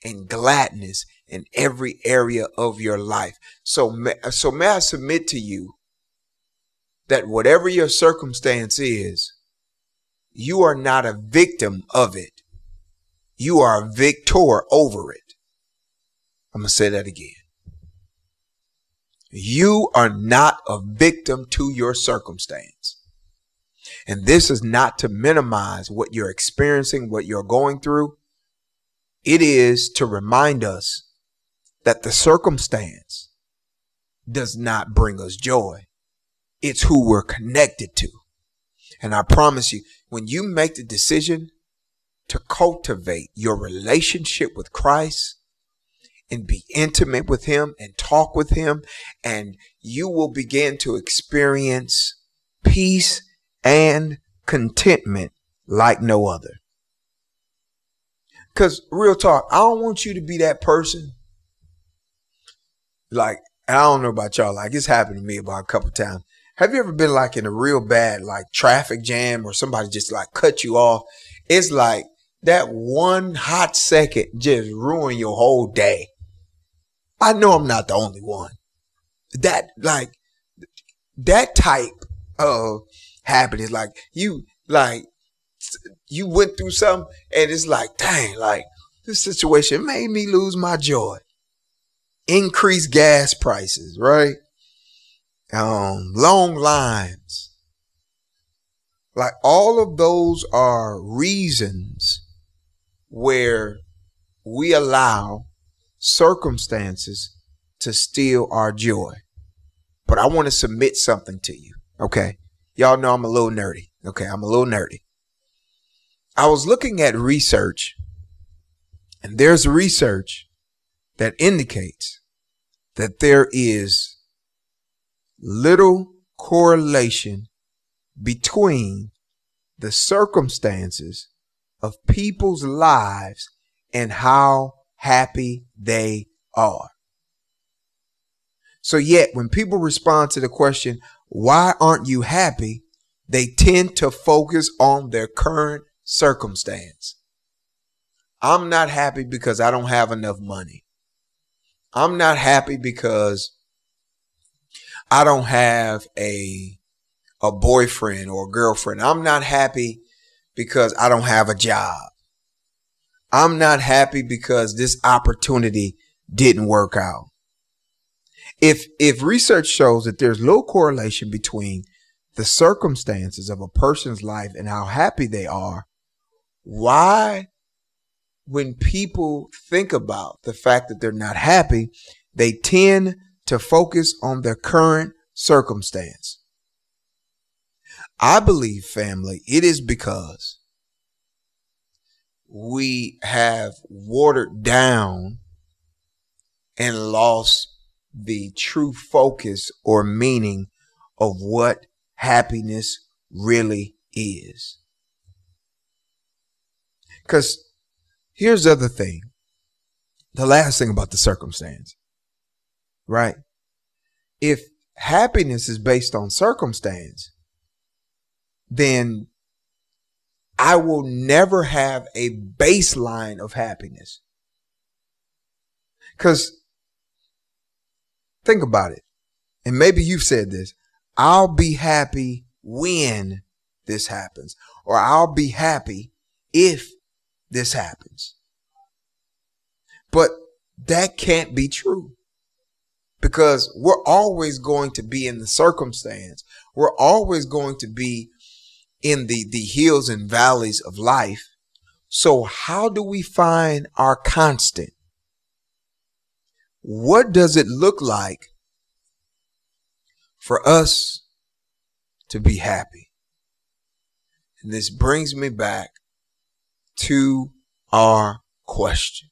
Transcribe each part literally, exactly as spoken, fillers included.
and gladness in every area of your life. So, so may I submit to you that whatever your circumstance is, you are not a victim of it. You are a victor over it. I'm going to say that again. You are not a victim to your circumstance. And this is not to minimize what you're experiencing, what you're going through. It is to remind us that the circumstance does not bring us joy. It's who we're connected to. And I promise you, when you make the decision to cultivate your relationship with Christ and be intimate with him and talk with him, and you will begin to experience peace and contentment like no other. Because real talk, I don't want you to be that person. Like, I don't know about y'all, like it's happened to me about a couple times. Have you ever been like in a real bad like traffic jam or somebody just like cut you off? It's like that one hot second just ruin your whole day. I know I'm not the only one. That like that type of happiness, like you like you went through something and it's like, dang, like this situation made me lose my joy. Increased gas prices, right? Um, long lines. Like all of those are reasons where we allow circumstances to steal our joy. But I want to submit something to you. Okay. Y'all know I'm a little nerdy. Okay. I'm a little nerdy. I was looking at research, and there's research that indicates that there is little correlation between the circumstances of people's lives and how happy they are. So yet when people respond to the question, why aren't you happy? They tend to focus on their current circumstance. I'm not happy because I don't have enough money. I'm not happy because I don't have a a boyfriend or a girlfriend. I'm not happy because I don't have a job. I'm not happy because this opportunity didn't work out. If if research shows that there's low correlation between the circumstances of a person's life and how happy they are, why, when people think about the fact that they're not happy, they tend to focus on their current circumstance? I believe, family, it is because we have watered down and lost the true focus or meaning of what happiness really is. Because here's the other thing. The last thing about the circumstance, right? If happiness is based on circumstance, then I will never have a baseline of happiness. Because think about it. And maybe you've said this. I'll be happy when this happens, or I'll be happy if this happens. But that can't be true, because we're always going to be in the circumstance. We're always going to be in the, the hills and valleys of life. So how do we find our constant? What does it look like for us to be happy? And this brings me back to our question.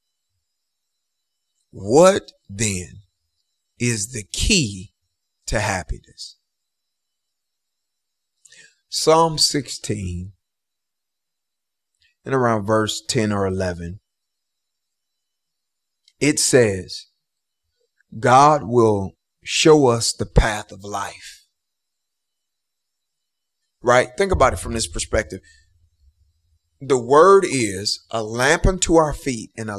What then is the key to happiness? Psalm sixteen and around verse ten or eleven, it says, God will show us the path of life. Right? Think about it from this perspective. The word is a lamp unto our feet and a